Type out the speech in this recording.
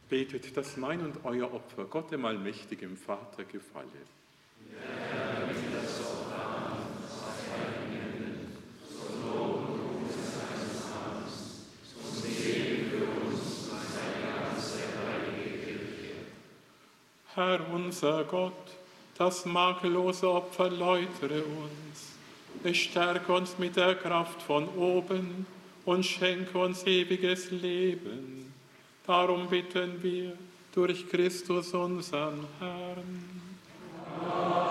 Betet, dass mein und euer Opfer Gott dem allmächtigen Vater gefalle. Herr unser Gott, das makellose Opfer läutere uns. Es stärke uns mit der Kraft von oben und schenke uns ewiges Leben. Darum bitten wir durch Christus unseren Herrn. Amen.